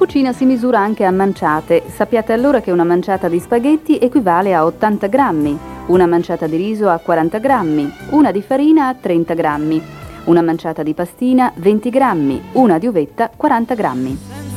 cucina si misura anche a manciate. Sappiate allora che una manciata di spaghetti equivale a 80 grammi, una manciata di riso a 40 grammi, una di farina a 30 grammi, una manciata di pastina 20 grammi, una di uvetta 40 grammi.